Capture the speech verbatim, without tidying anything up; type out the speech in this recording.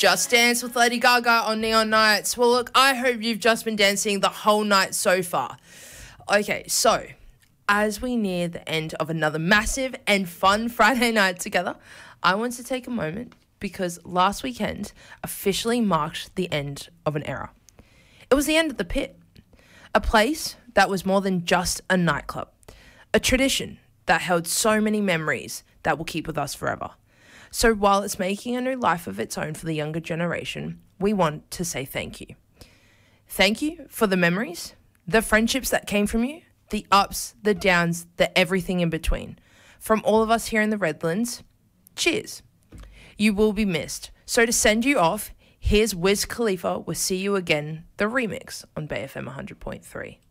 Just Dance with Lady Gaga on Neon Nights. Well, look, I hope you've just been dancing the whole night so far. Okay, so as we near the end of another massive and fun Friday night together, I want to take a moment because last weekend officially marked the end of an era. It was the end of the Pit, a place that was more than just a nightclub, a tradition that held so many memories that will keep with us forever. So while it's making a new life of its own for the younger generation, we want to say thank you. Thank you for the memories, the friendships that came from you, the ups, the downs, the everything in between. From all of us here in the Redlands, cheers. You will be missed. So to send you off, here's Wiz Khalifa with See You Again, the remix on Bay F M one hundred point three.